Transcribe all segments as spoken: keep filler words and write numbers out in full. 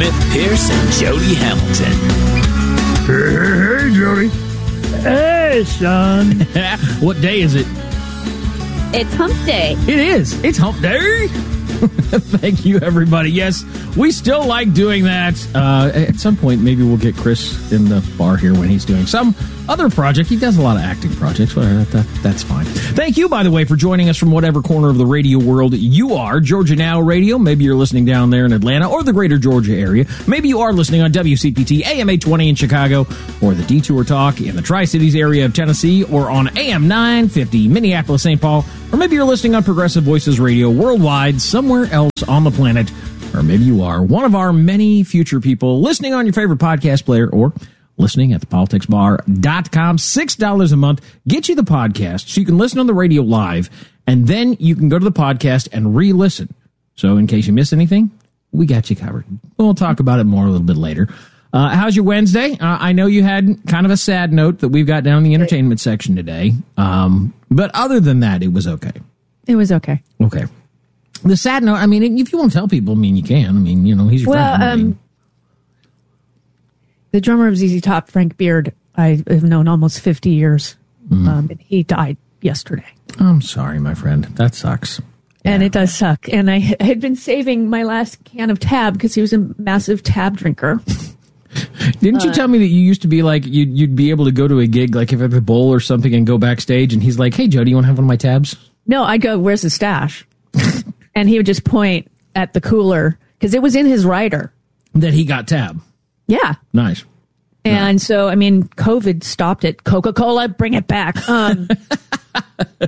Smith Pierce and Jody Hamilton. Hey, hey, Jody. Hey, son. What day is it? It's hump day. It is. It's hump day. Thank you, everybody. Yes, we still like doing that. Uh, at some point, maybe we'll get Chris in the bar here when he's doing some other project. He does a lot of acting projects. Well, that, that, that's fine. Thank you, by the way, for joining us from whatever corner of the radio world you are. Georgia Now Radio. Maybe you're listening down there in Atlanta or the greater Georgia area. Maybe you are listening on W C P T A M eight twenty in Chicago or the Detour Talk in the Tri-Cities area of Tennessee or on A M nine fifty Minneapolis, Saint Paul. Or maybe you're listening on Progressive Voices Radio worldwide, somewhere else on the planet. Or maybe you are one of our many future people listening on your favorite podcast player or listening at the politics bar dot com. six dollars a month. Get you the podcast so you can listen on the radio live, and then you can go to the podcast and re-listen. So in case you miss anything, we got you covered. We'll talk about it more a little bit later. Uh, how's your Wednesday? Uh, I know you had kind of a sad note that we've got down in the entertainment section today. Um, but other than that, it was okay. It was okay. Okay. The sad note, I mean, if you want to tell people, I mean, you can. I mean, you know, he's your well, friend. Um, the drummer of Z Z Top, Frank Beard, I have known almost fifty years. Mm. Um, and he died yesterday. I'm sorry, my friend. That sucks. And yeah. it does suck. And I, I had been saving my last can of Tab because he was a massive Tab drinker. Didn't you uh, tell me that you used to be like, you'd, you'd be able to go to a gig, like if at a bowl or something, and go backstage, and he's like, hey, Jody, you want to have one of my tabs? No, I'd go, where's the stash? And he would just point at the cooler, because it was in his rider. That he got Tab. Yeah. Nice. And nice. So, I mean, COVID stopped it. Coca-Cola, bring it back. Um, uh,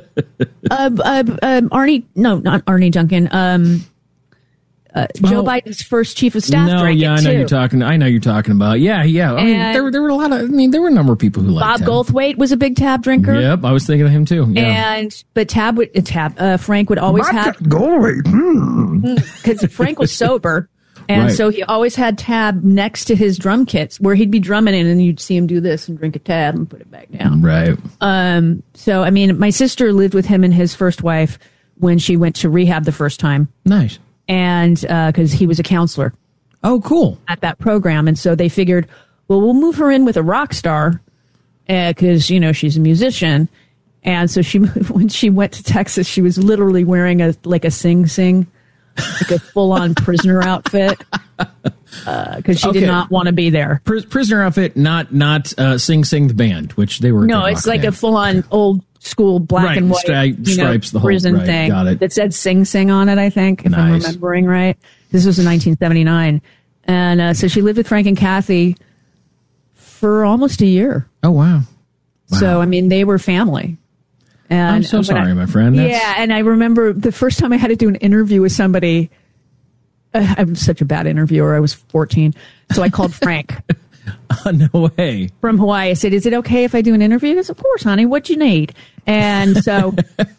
uh, um, Arnie, no, not Arnie Duncan. Um, uh, Joe oh. Biden's first chief of staff. No, yeah, I know too. you're talking. I know you're talking about. Yeah, yeah. I mean, there were there were a lot of. I mean, there were a number of people who liked Bob Tab. Goldthwait was a big Tab drinker. Yep, I was thinking of him too. Yeah. And but Tab would uh, Tab uh, Frank would always My have Goldthwait because mm. Frank was sober. And right. so he always had Tab next to his drum kits where he'd be drumming in and you'd see him do this and drink a Tab and put it back down. Right. Um. So, I mean, my sister lived with him and his first wife when she went to rehab the first time. Nice. And because uh, he was a counselor. Oh, cool. At that program. And so they figured, well, we'll move her in with a rock star because, uh, you know, she's a musician. And so she, when she went to Texas, she was literally wearing a like a Sing Sing. Like a full-on prisoner outfit, because uh, she okay. did not want to be there. Pris- prisoner outfit, not not uh, Sing Sing the band, which they were. No, it's like band. a full-on okay. old school black right. and white Stri- you know, stripes, the whole prison right. thing Got it. that said Sing Sing on it. I think, if nice. I'm remembering right. This was in nineteen seventy-nine, and uh, so she lived with Frank and Kathy for almost a year. Oh wow! wow. So I mean, they were family. And I'm so sorry, I, my friend. That's... Yeah, and I remember the first time I had to do an interview with somebody. Uh, I'm such a bad interviewer. I was fourteen, so I called Frank. uh, no way. From Hawaii. I said, "Is it okay if I do an interview?" He goes, "Of course, honey. What you need?" And so,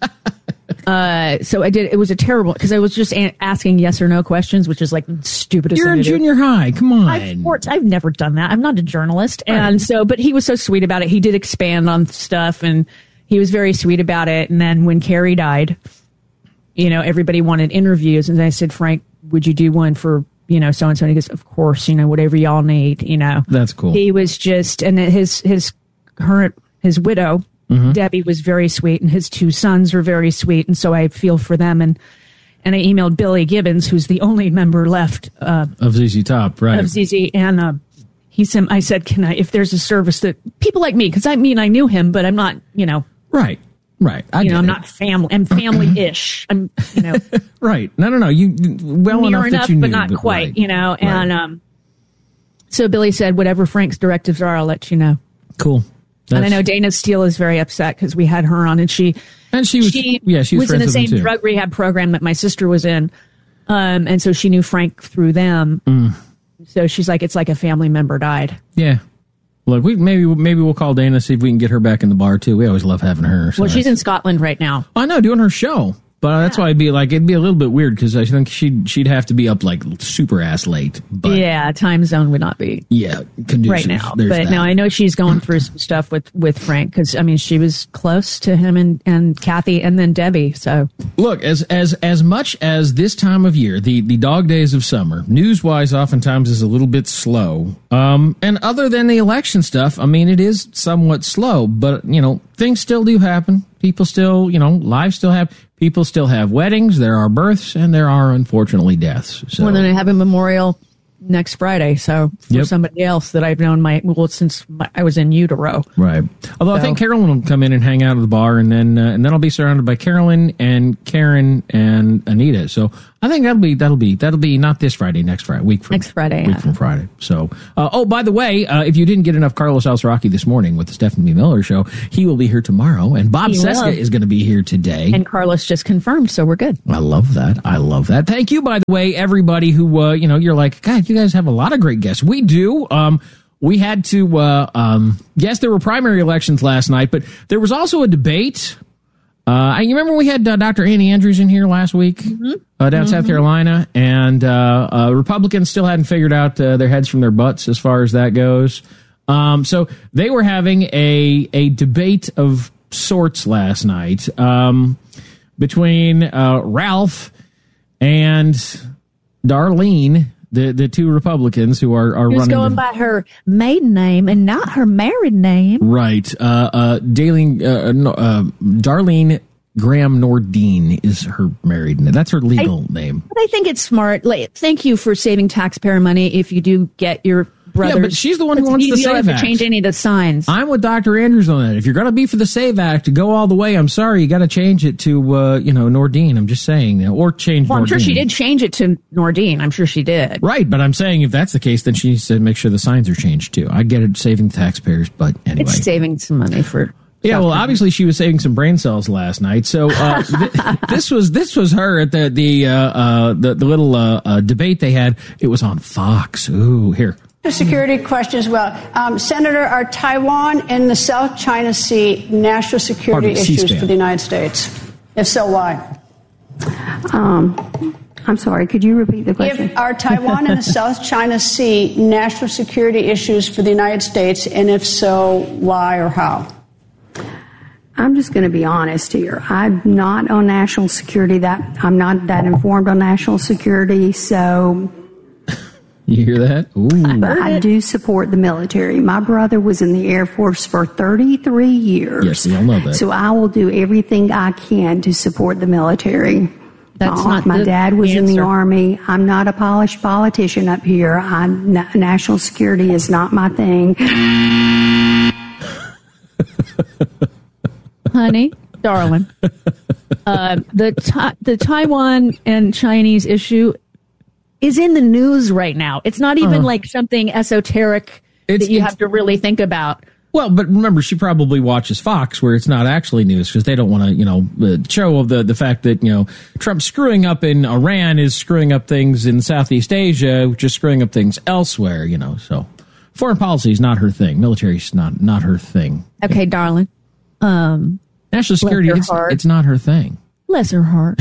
uh, so I did. It was a terrible because I was just a- asking yes or no questions, which is like the stupidest. You're thing in to junior do. high. Come on. I've, I've never done that. I'm not a journalist, right. and so, but he was so sweet about it. He did expand on stuff, and he was very sweet about it. And then when Carrie died, you know, everybody wanted interviews, and I said, Frank, would you do one for, you know, so and so? And he goes, of course, you know, whatever y'all need, you know. That's cool. He was just, and his his current his widow, mm-hmm. Debbie, was very sweet, and his two sons were very sweet, and so I feel for them. And and I emailed Billy Gibbons, who's the only member left uh, of Z Z Top, right? Of Z Z, and uh, he said, I said, can I, if there's a service that people like me, because I mean I knew him, but I'm not, you know, right. Right. I you know, I'm it. not family. I'm family-ish. I'm, you know. Right. No, no, no. You well near enough, enough that you knew, but not but quite, right. you know. Right. And um, so Billy said, whatever Frank's directives are, I'll let you know. Cool. That's... And I know Dana Steele is very upset because we had her on, and she and she was she yeah she was, was in the same too. drug rehab program that my sister was in, um, and so she knew Frank through them. Mm. So she's like, it's like a family member died. Yeah. Look, we maybe maybe we'll call Dana, see if we can get her back in the bar too. We always love having her. So well, she's in Scotland right now. I know, doing her show. But that's why it'd be like it'd be a little bit weird because I think she'd she'd have to be up like super ass late. But yeah, time zone would not be yeah conducive right now. There's but that. now I know she's going through some stuff with, with Frank because I mean she was close to him and, and Kathy and then Debbie. So look, as as as much as this time of year, the the dog days of summer, news wise, oftentimes is a little bit slow. Um, and other than the election stuff, I mean, it is somewhat slow. But you know, things still do happen. People still, you know, lives still happen. People still have weddings, there are births, and there are, unfortunately, deaths. So. Well, then I have a memorial next Friday, so for Yep. somebody else that I've known my well since my, I was in utero. Right. Although so. I think Carolyn will come in and hang out at the bar, and then uh, and then I'll be surrounded by Carolyn and Karen and Anita. So I think that'll be that'll be that'll be not this Friday, next Friday, week from next Friday, week yeah. from Friday. So uh, oh, by the way, uh, if you didn't get enough Carlos Alceraki this morning with the Stephanie Miller Show, he will be here tomorrow, and Bob He Seska will. is going to be here today. And Carlos just confirmed, so we're good. I love that. I love that. Thank you, by the way, everybody who, uh, you know, you're like, God, you guys have a lot of great guests. We do. Um, we had to, uh, um, yes, there were primary elections last night, but there was also a debate. Uh, you remember we had uh, Doctor Annie Andrews in here last week mm-hmm. uh, down in mm-hmm. South Carolina, and uh, uh, Republicans still hadn't figured out uh, their heads from their butts as far as that goes. Um, so they were having a a debate of sorts last night um, between uh, Ralph and Darlene, the the two Republicans who are are Who's running. going the, by her maiden name and not her married name. Right. Uh, uh, Darlene, uh, no, uh, Darlene Graham Nordine is her married name. That's her legal I, name. But I think it's smart. Like, thank you for saving taxpayer money if you do get your brothers. Yeah, but she's the one who wants you the don't Save have Act. to change any of the signs. I'm with Doctor Andrews on that. If you're going to be for the Save Act, go all the way. I'm sorry, you got to change it to, uh, you know, Nordine. I'm just saying, you know, or change. Well, I'm Nordine. sure she did change it to Nordine. I'm sure she did. Right, but I'm saying if that's the case, then she needs to make sure the signs are changed too. I get it, saving taxpayers, but anyway, it's saving some money for. Yeah, well, obviously she was saving some brain cells last night. So uh, th- this was this was her at the the uh, uh, the, the little uh, uh, debate they had. It was on Fox. Ooh, here. Security question as well. Um, Senator, are Taiwan and the South China Sea national security Pardon, issues C-SPAN. for the United States? If so, why? Um, I'm sorry, could you repeat the question? If, are Taiwan and the South China Sea national security issues for the United States, and if so, why or how? I'm just going to be honest here. I'm not on national security. That I'm not that informed on national security, so... You hear that? Ooh. But I do support the military. My brother was in the Air Force for thirty-three years. Yes, we all know that. So I will do everything I can to support the military. That's uh, not my the dad was in the answer. Army. I'm not a polished politician up here. I'm, na- national security is not my thing. Honey, darling, uh, the ta- the Taiwan and Chinese issue is in the news right now. It's not even Uh-huh. like something esoteric It's- that you it's- have to really think about. Well, but remember, she probably watches Fox, where it's not actually news because they don't want to, you know, uh, show of the the fact that you know Trump screwing up in Iran is screwing up things in Southeast Asia, which is screwing up things elsewhere. You know, so foreign policy is not her thing. Military is not not her thing. Okay, darling. Um, National security, your it's, heart. it's not her thing. bless her heart.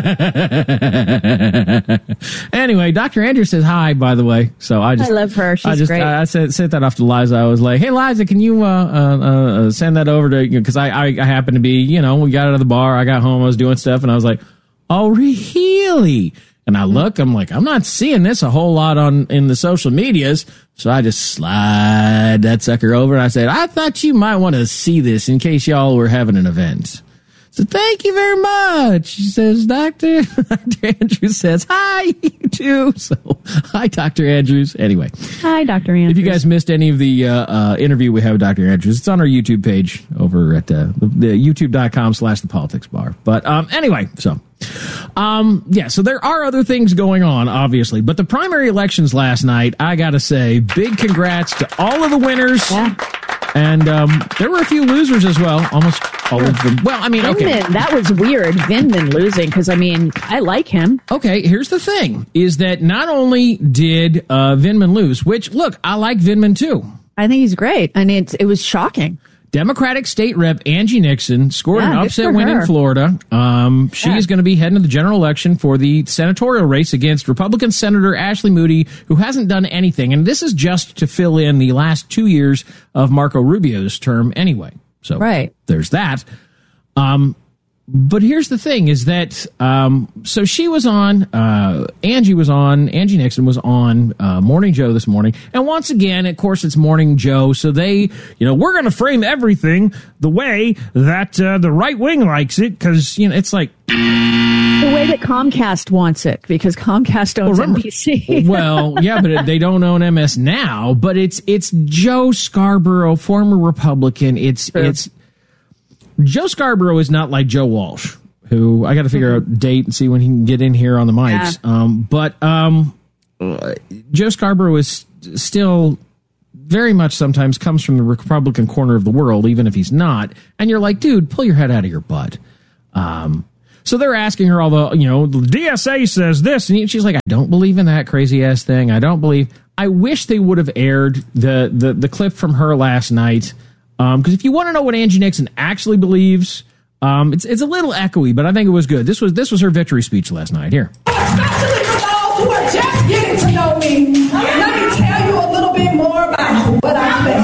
Anyway, Doctor Andrews says hi, by the way. So I just I love her. She's I just, great. I, I sent, sent that off to Liza. I was like, hey, Liza, can you uh, uh, uh, send that over to, because I, I, I happen to be, you know, we got out of the bar. I got home. I was doing stuff. And I was like, oh, really? And I look, I'm like, I'm not seeing this a whole lot on in the social medias. So I just slide that sucker over. And I said, I thought you might want to see this in case y'all were having an event. So thank you very much. She says, Doctor Doctor Andrews says, hi, you too. So hi, Doctor Andrews. Anyway. Hi, Doctor Andrews. If you guys missed any of the uh, uh, interview we have with Doctor Andrews, it's on our YouTube page over at uh, the, the youtube.com slash the politics bar. But um, anyway, so um, yeah, so there are other things going on, obviously. But the primary elections last night, I got to say, big congrats to all of the winners. Yeah. And um, there were a few losers as well, almost all of them. Well, I mean, okay. Vindman, that was weird. Vindman losing, because, I mean, I like him. Okay, here's the thing, is that not only did uh, Vindman lose, which, look, I like Vindman too. I think he's great. And it, it was shocking. Democratic state rep Angie Nixon scored Yeah, an good upset for win in her. Florida. Um, she Yeah. is going to be heading to the general election for the senatorial race against Republican Senator Ashley Moody, who hasn't done anything. And this is just to fill in the last two years of Marco Rubio's term anyway. So Right. there's that. Um, But here's the thing is that, um, so she was on, uh, Angie was on, Angie Nixon was on, uh, Morning Joe this morning. And once again, of course, it's Morning Joe. So they, you know, we're going to frame everything the way that, uh, the right wing likes it. Cause, you know, it's like, The way that Comcast wants it, because Comcast owns Well, remember- N B C. well, yeah, but they don't own M S now, but it's, it's Joe Scarborough, former Republican. It's, True. it's, Joe Scarborough is not like Joe Walsh, who I got to figure out date and see when he can get in here on the mics. Yeah. Um, but um, uh, Joe Scarborough is still very much sometimes comes from the Republican corner of the world, even if he's not. And you're like, dude, pull your head out of your butt. Um, so they're asking her all the, you know, the D S A says this, and she's like, I don't believe in that crazy ass thing. I don't believe. I wish they would have aired the the the clip from her last night. Um, because if you want to know what Angie Nixon actually believes, um, it's it's a little echoey, but I think it was good. This was this was her victory speech last night. Here, Especially for those who are just getting to know me, let me tell you a little bit more about what I think.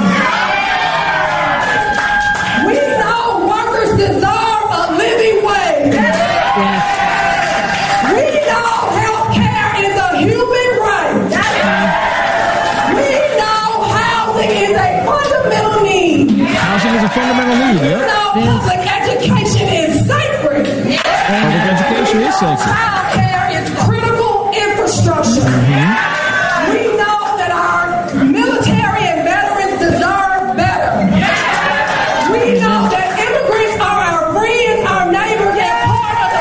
We know workers deserve a living wage. We know health care is a human right. We know housing is a fundamental need. housing is a fundamental need. We Yep. know public education is sacred. Public education is sacred. Child care is critical infrastructure. We know that our military and veterans deserve better. We know that immigrants are our friends, our neighbors, and part of the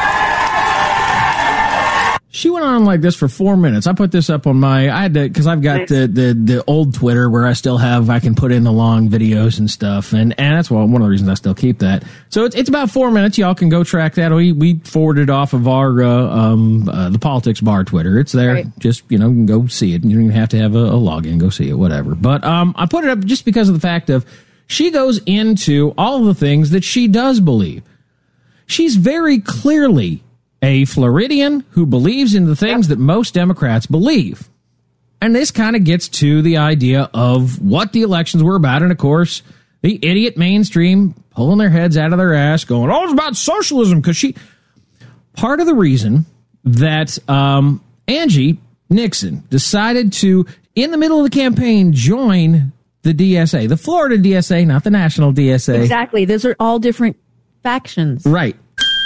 She went on like this for four minutes. I put this up on my, I had to, cause I've got the, the, the old Twitter where I still have, I can put in the long videos and stuff. And, and that's why one of the reasons I still keep that. So it's, it's about four minutes. Y'all can go track that. We, we forwarded off of our, uh, um, uh, the Politics Bar Twitter. It's there. Right. Just, you know, you can go see it. You don't even have to have a, a login. Go see it, whatever. But, um, I put it up just because of the fact of she goes into all of the things that she does believe. She's very clearly a Floridian who believes in the things that most Democrats believe. And this kind of gets to the idea of what the elections were about. And of course, the idiot mainstream pulling their heads out of their ass going, oh, it's about socialism. Because she, part of the reason that um, Angie Nixon decided to, in the middle of the campaign, join the D S A, the Florida D S A, not the national D S A. Exactly. Those are all different factions. Right.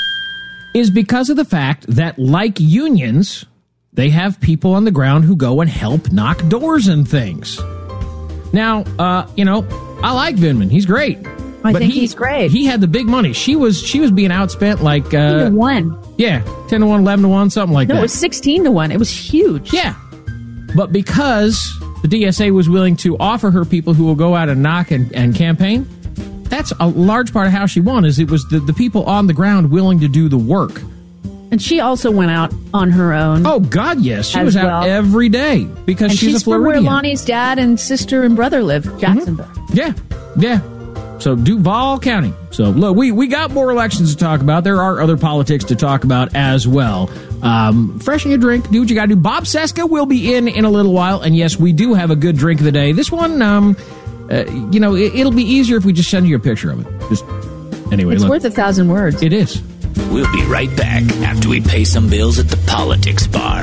Is because of the fact that, like unions, they have people on the ground who go and help knock doors and things. Now, uh, you know, I like Vindman. He's great. I but think he, he's great. He had the big money. She was she was being outspent like uh, Ten to one. yeah, ten to one, eleven to one, something like No, that. it was sixteen to one. It was huge. Yeah. But because the D S A was willing to offer her people who will go out and knock and, and campaign, that's a large part of how she won, is it was the, the people on the ground willing to do the work. And she also went out on her own. Oh, God, yes. She As was out well. every day because and she's, she's a from where Floridian. Lonnie's dad and sister and brother live, Jacksonville. Yeah, yeah. So Duval County. So look, we, we got more elections to talk about. There are other politics to talk about as well. Um, freshen your drink. Do what you got to do. Bob Seska will be in in a little while. And yes, we do have a good drink of the day. This one, um, uh, you know, it, it'll be easier if we just send you a picture of it. Just anyway. It's look, worth a thousand words. it is. We'll be right back after we pay some bills at the Politics Bar.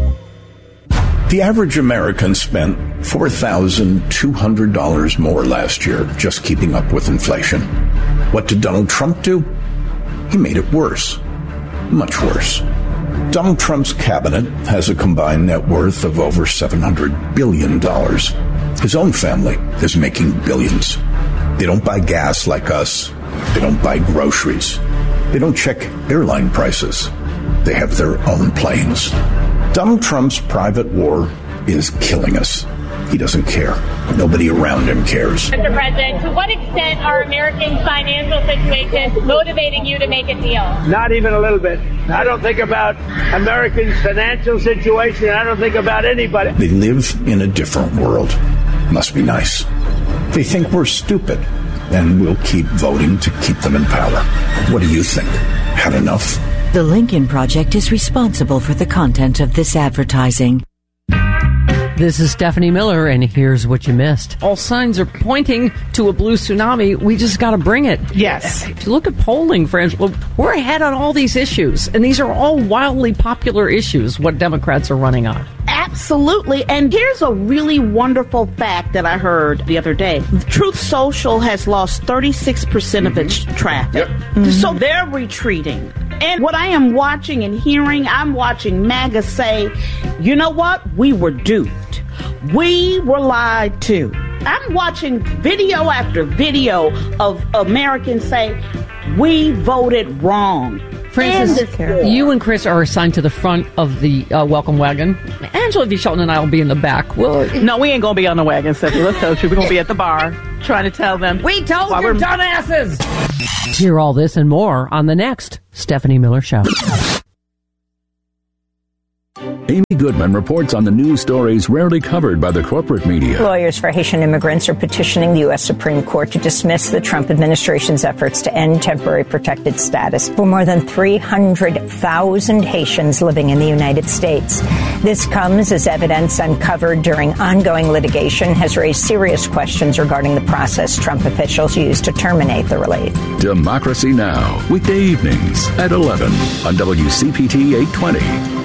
The average American spent four thousand two hundred dollars more last year just keeping up with inflation. What did Donald Trump do? He made it worse. Much worse. Donald Trump's cabinet has a combined net worth of over seven hundred billion dollars. His own family is making billions. They don't buy gas like us. They don't buy groceries. They don't check airline prices. They have their own planes. Donald Trump's private war is killing us. He doesn't care. Nobody around him cares. Mister President, to what extent are Americans' financial situations motivating you to make a deal? Not even a little bit. I don't think about Americans' financial situation. I don't think about anybody. They live in a different world. Must be nice. They think we're stupid. and we'll keep voting to keep them in power. What do you think? Had enough? The Lincoln Project is responsible for the content of this advertising. This is Stephanie Miller, and here's what you missed. All signs are pointing to a blue tsunami. We just got to bring it. Yes. If you look at polling, friends, we're ahead on all these issues, and these are all wildly popular issues, what Democrats are running on. Absolutely. And here's a really wonderful fact that I heard the other day. Truth Social has lost thirty-six percent mm-hmm. of its traffic. Yep. Mm-hmm. So they're retreating. And what I am watching and hearing, I'm watching MAGA say, you know what? We were duped. We were lied to. I'm watching video after video of Americans say, we voted wrong. Francis, you and Chris are assigned to the front of the uh, welcome wagon. Angela V. Shelton and I will be in the back. Well, no, we ain't going to be on the wagon, Stephanie. Let's tell you. We're going to be at the bar trying to tell them. We told you, dumbasses! Hear all this and more on the next Stephanie Miller Show. Amy Goodman reports on the news stories rarely covered by the corporate media. Lawyers for Haitian immigrants are petitioning the U S Supreme Court to dismiss the Trump administration's efforts to end temporary protected status for more than three hundred thousand Haitians living in the United States. This comes as evidence uncovered during ongoing litigation has raised serious questions regarding the process Trump officials used to terminate the relief. Democracy Now! Weekday evenings at eleven on W C P T eight twenty.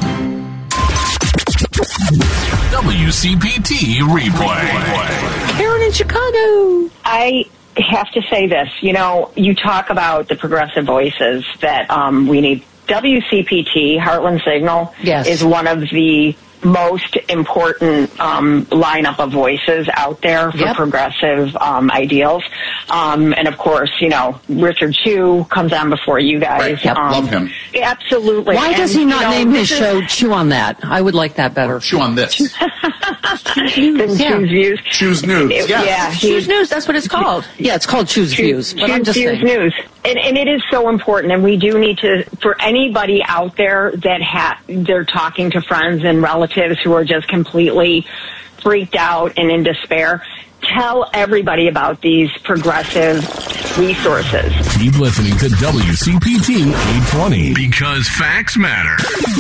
W C P T replay. Karen in Chicago. I have to say this. You know, you talk about the progressive voices that um, we need. W C P T, Heartland Signal, yes. is one of the most important um, lineup of voices out there for yep. progressive um, ideals. Um, and, of course, you know, Richard Chew comes on before you guys. Right. Yep. Um, Love him. Absolutely. Why and, does he not you know, name his is, show Chew on That? I would like that better. Chew on this. Then yeah. Choose Views. Choose News. It, yes. Yeah. Choose News, that's what it's called. Yeah, it's called Choose, Choose Views. But Choose I'm just Views saying. News. And, and it is so important, and we do need to, for anybody out there that ha- they're talking to friends and relatives who are just completely freaked out and in despair, tell everybody about these progressive resources. Keep listening to W C P T eight twenty because facts matter.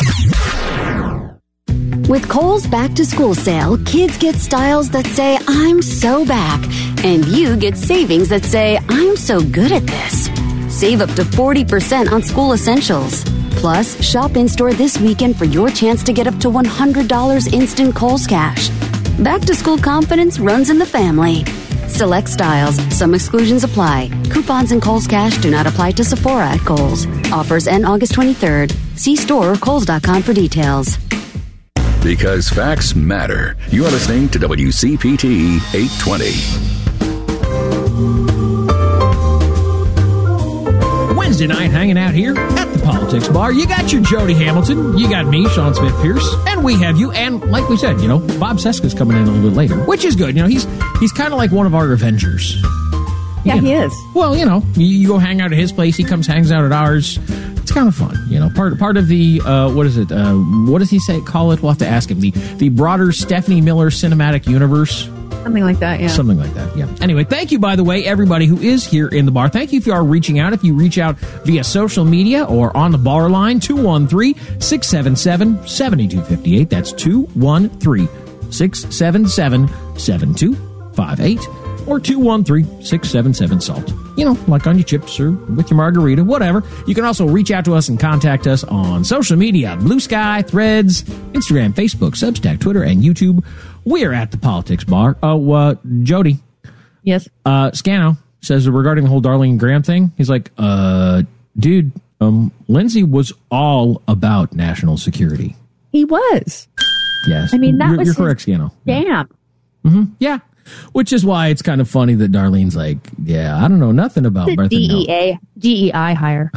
With Kohl's Back to School sale, kids get styles that say, I'm so back. And you get savings that say, I'm so good at this. Save up to forty percent on school essentials. Plus, shop in-store this weekend for your chance to get up to one hundred dollars instant Kohl's cash. Back to school confidence runs in the family. Select styles. Some exclusions apply. Coupons and Kohl's cash do not apply to Sephora at Kohl's. Offers end August twenty-third. See store or kohls dot com for details. Because facts matter. You are listening to W C P T eight twenty. Wednesday night hanging out here at the Politics Bar. You got your Jody Hamilton, you got me, Sean Smith-Pierce, and we have you. And like we said, you know, Bob Seska's coming in a little bit later, which is good. You know, he's he's kind of like one of our Avengers. Yeah, you know. he is. Well, you know, you, you go hang out at his place, he comes, hangs out at ours. It's kind of fun, you know. Part part of the uh, what is it? Uh, what does he say? Call it? We'll have to ask him. The the broader Stephanie Miller cinematic universe. Something like that, yeah. Something like that, yeah. Anyway, thank you, by the way, everybody who is here in the bar. Thank you if you are reaching out. If you reach out via social media or on the bar line, two one three, six seven seven, seven two five eight. That's two one three, six seven seven, seven two five eight. Or two one three, six seven seven, SALT. You know, like on your chips or with your margarita, whatever. You can also reach out to us and contact us on social media. Blue Sky, Threads, Instagram, Facebook, Substack, Twitter, and YouTube. We're at the Politics Bar. Oh, uh, Jody. Yes? Uh, Scano says regarding the whole Darlene Graham thing, he's like, uh, dude, um, Lindsay was all about national security. He was. Yes. I mean, that you're, was You're correct, Scano. Damn. Yeah. Mm-hmm. Yeah. Which is why it's kind of funny that Darlene's like, yeah, I don't know nothing about The Bertha D E A, D E I hire.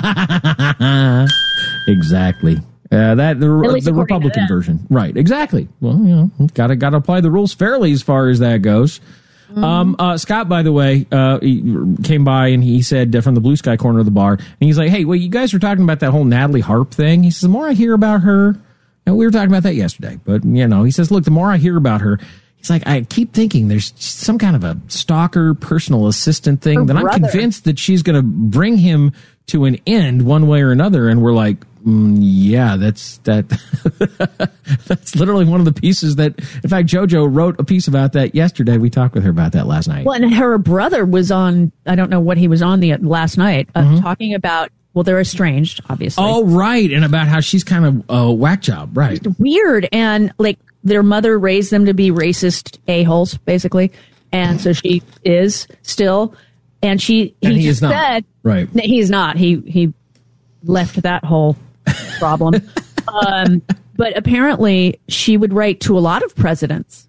Exactly. Uh, that the, the Republican version, right? Exactly. Well, you know, gotta gotta apply the rules fairly as far as that goes. Mm-hmm. Um, uh, Scott, by the way, uh, he came by and he said uh, from the Blue Sky corner of the bar, and he's like, "Hey, well, you guys were talking about that whole Natalie Harp thing." He says, "The more I hear about her," and we were talking about that yesterday, but you know, he says, "Look, the more I hear about her." It's like, I keep thinking there's some kind of a stalker personal assistant thing Her that brother. I'm convinced that she's going to bring him to an end one way or another. And we're like, mm, yeah, that's that. That's literally one of the pieces that, in fact, JoJo wrote a piece about that yesterday. We talked with her about that last night. Well, and her brother was on, I don't know what he was on the last night, uh, Mm-hmm. talking about, well, they're estranged, obviously. Oh, right. And about how she's kind of a whack job. Right. Weird. And like their mother raised them to be racist a-holes, basically. And so she is still. And she, he, And he just is not. said, Right. that he's not. He, he left that whole problem. um, but apparently she would write to a lot of presidents.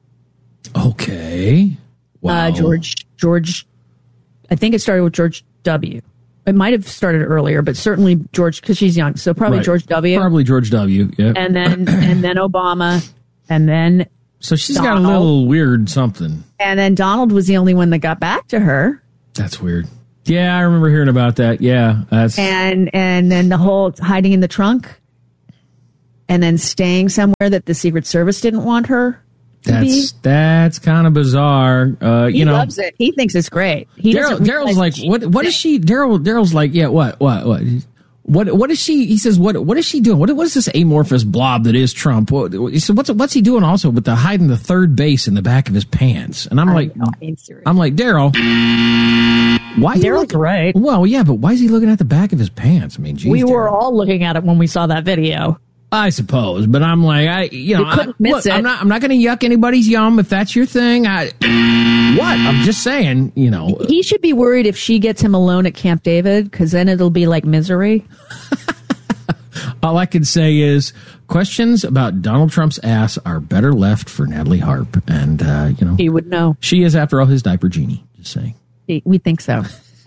Okay. Wow. Uh, George, George, I think it started with George W. It might have started earlier, but certainly George, because she's young. So probably Right. George W. Probably George W. Yeah. And then, and then Obama. And then, so she's Donald. got a little weird something. And then Donald was the only one that got back to her. That's weird. Yeah, I remember hearing about that. Yeah, that's And, and then the whole hiding in the trunk and then staying somewhere that the Secret Service didn't want her to be. that's that's kind of bizarre. Uh, He you know, loves it. He thinks it's great. He Daryl, doesn't Daryl's realize like, she- what? What is she? Daryl, Daryl's like, yeah, what, what, what, what, what is she? He says, what, what is she doing? What, what is this amorphous blob that is Trump? What, he said, what's, what's he doing also with the hiding the third base in the back of his pants? And I'm like, I'm like, Daryl, why? Daryl's right. Well, yeah, but why is he looking at the back of his pants? I mean, geez, We Daryl. were all looking at it when we saw that video. I suppose, but I'm like, I, you know, You couldn't I, miss look, it. I'm not, I'm not going to yuck anybody's yum if that's your thing. I, what? I'm just saying, you know. He should be worried if she gets him alone at Camp David, because then it'll be like misery. All I can say is questions about Donald Trump's ass are better left for Natalie Harp, and uh, you know, He would know. she is, after all, his diaper genie. Just saying. He- We think so.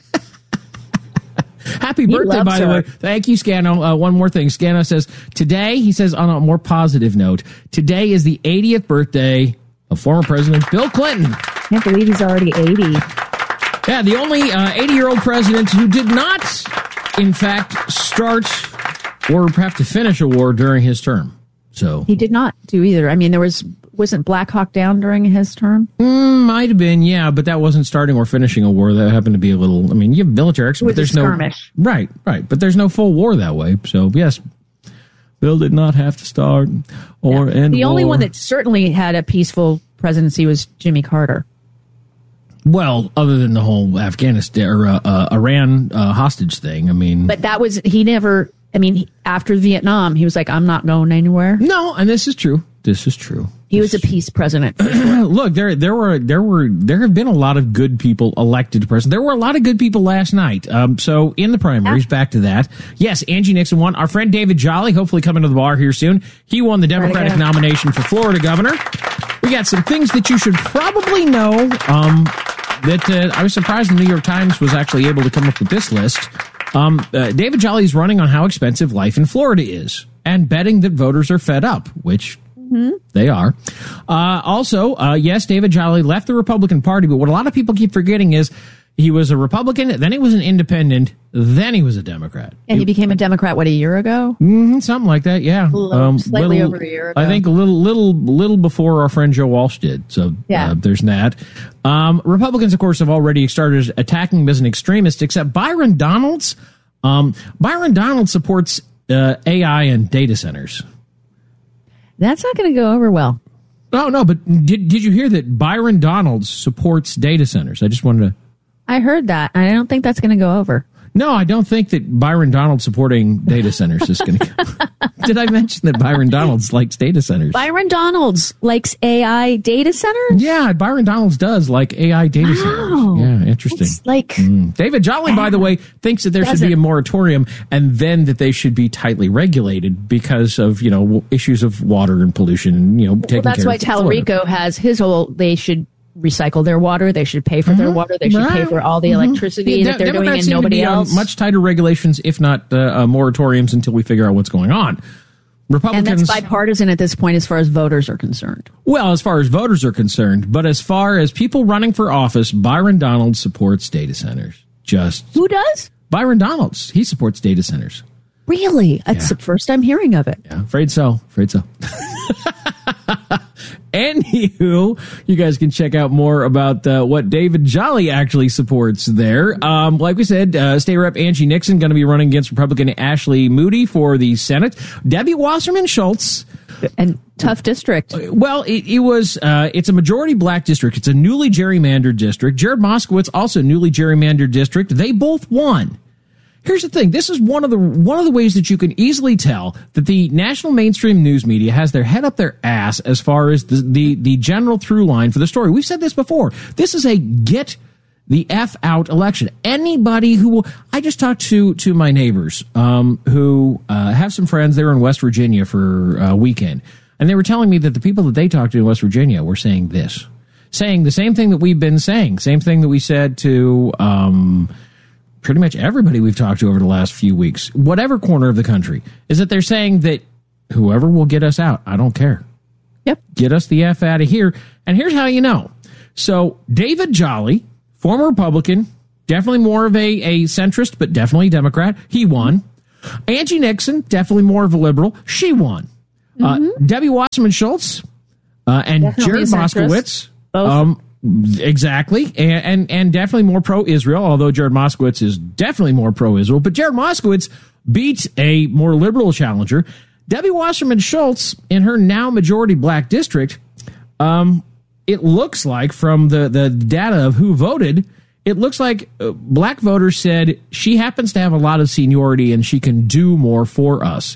Happy He birthday, loves by the her. way. Thank you, Scano. Uh, one more thing. Scano says, today, he says on a more positive note, today is the eightieth birthday of former President Bill Clinton. Can't believe he's already eighty. Yeah, the only uh, eighty-year-old president who did not, in fact, start or have to finish a war during his term. So He did not do either. I mean, there was, wasn't Black Hawk Down during his term? Mm, might have been, yeah, but that wasn't starting or finishing a war. That happened to be a little. I mean, you have military action, It was but there's a no skirmish. right, right. But there's no full war that way. So yes, Bill did not have to start or end. The only war. one that certainly had a peaceful presidency was Jimmy Carter. well, other than the whole Afghanistan or uh, uh, Iran uh, hostage thing. I mean, But that was, he never, I mean, he- after Vietnam, he was like, I'm not going anywhere. no, and this is true. This is true. He was a peace president. Look, there, there were, there were, there have been a lot of good people elected to president. There were a lot of good people last night. Um, so in the primaries, back to that. Yes, Angie Nixon won. Our friend David Jolly, hopefully coming to the bar here soon. He won the Democratic again. nomination for Florida governor. We got some things that you should probably know. Um, that uh, I was surprised the New York Times was actually able to come up with this list. Um, uh, David Jolly is running on how expensive life in Florida is and betting that voters are fed up, which they are. Uh, also, uh, yes, David Jolly left the Republican Party, but what a lot of people keep forgetting is he was a Republican, then he was an independent, then he was a Democrat. And he became a Democrat, what, a year ago? Mm, something like that, yeah. Um, Slightly over a year ago. I think a little, little, little before our friend Joe Walsh did. So Yeah. uh, there's that. Um, Republicans, of course, have already started attacking him as an extremist, except Byron Donalds. Um, Byron Donalds supports uh, A I and data centers. That's not going to go over well. No, no, but did did you hear that Byron Donalds supports data centers? I just wanted to. I heard that. I don't think that's going to go over. No, I don't think that Byron Donalds supporting data centers is going to. Did I mention that Byron Donalds likes data centers? Byron Donalds likes A I data centers? Yeah, Byron Donalds does like A I data centers. Wow. Yeah, interesting. It's like Mm. David Jolly, by the way, thinks that there should be a moratorium and then that they should be tightly regulated because of, you know, w- issues of water and pollution and, you know, taking well, that's care why of Florida. Talarico has his whole, they should recycle their water, they should pay for their water, they should pay Right. for all the Mhm. electricity Yeah, that they're Democrats doing seem and to nobody be on else. much tighter regulations, if not uh, uh, moratoriums, until we figure out what's going on. And Republicans, that's bipartisan at this point as far as voters are concerned. well, as far as voters are concerned, but as far as people running for office, Byron Donalds supports data centers. Just Who does? Byron Donalds. He supports data centers. Really? That's Yeah. the first I'm hearing of it. Yeah, afraid so. Afraid so. Anywho, you guys can check out more about uh, what David Jolly actually supports there. Um, like we said, uh, State Rep Angie Nixon going to be running against Republican Ashley Moody for the Senate. Debbie Wasserman Schultz. And tough district. Well, it, it was, uh, it's a majority black district. It's a newly gerrymandered district. Jared Moskowitz, also newly gerrymandered district. They both won. Here's the thing. This is one of the one of the ways that you can easily tell that the national mainstream news media has their head up their ass as far as the the, the general through line for the story. We've said this before. This is a get the F out election. Anybody who will, I just talked to to my neighbors um, who uh, have some friends. They were in West Virginia for a weekend, and they were telling me that the people that they talked to in West Virginia were saying this, saying the same thing that we've been saying, same thing that we said to um, pretty much everybody we've talked to over the last few weeks, whatever corner of the country, is that they're saying that whoever will get us out, I don't care. Yep. Get us the F out of here. And here's how you know. So David Jolly, former Republican, definitely more of a, a centrist, but definitely Democrat. He won. Angie Nixon, definitely more of a liberal. She won. Mm-hmm. Uh, Debbie Wasserman Schultz uh, and Definitely Jared Moskowitz. Both. Um, exactly. And, and, and definitely more pro-Israel, although Jared Moskowitz is definitely more pro-Israel. But Jared Moskowitz beat a more liberal challenger. Debbie Wasserman Schultz, in her now majority black district, um, it looks like from the, the data of who voted, it looks like uh, black voters said she happens to have a lot of seniority and she can do more for us.